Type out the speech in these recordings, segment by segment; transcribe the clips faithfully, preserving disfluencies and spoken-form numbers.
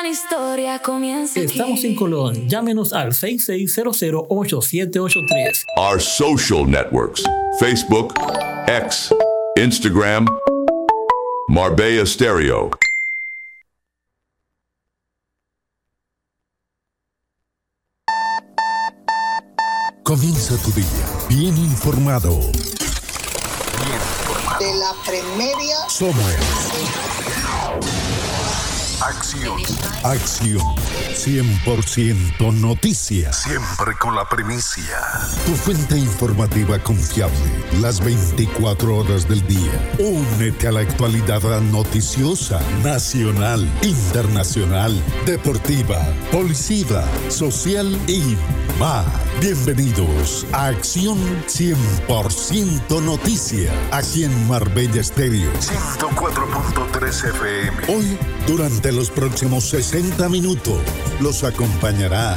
gran historia comienza aquí. Estamos en Colón. Llámenos al seis seis cero cero, ocho siete ocho tres. Our social networks: Facebook, X, Instagram, Marbella Stereo. Comienza tu día bien informado. De la premedia Somos Acción. Acción. cien por ciento noticias. Siempre con la primicia. Tu fuente informativa confiable. Las veinticuatro horas del día. Únete a la actualidad noticiosa, nacional, internacional, deportiva, policía, social y más. Bienvenidos a Acción cien por ciento Noticias. Aquí en Marbella Stereo. ciento cuatro punto tres F M. Hoy, durante los próximos sesenta minutos, los acompañará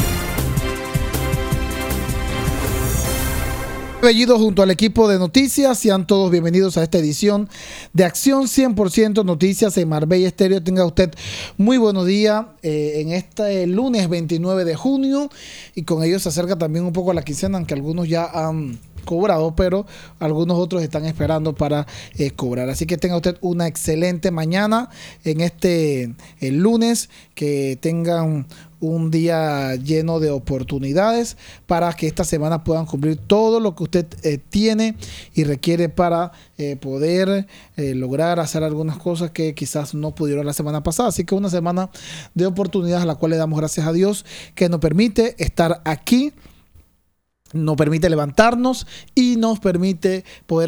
Bellido junto al equipo de noticias. Sean todos bienvenidos a esta edición de Acción cien por ciento Noticias en Marbella Stereo. Tenga usted muy buenos días eh, en este lunes veintinueve de junio, y con ello se acerca también un poco a la quincena, aunque algunos ya han cobrado, pero algunos otros están esperando para eh, cobrar. Así que tenga usted una excelente mañana en este el lunes, que tengan un día lleno de oportunidades para que esta semana puedan cumplir todo lo que usted eh, tiene y requiere para eh, poder eh, lograr hacer algunas cosas que quizás no pudieron la semana pasada. Así que una semana de oportunidades a la cual le damos gracias a Dios, que nos permite estar aquí, nos permite levantarnos y nos permite poder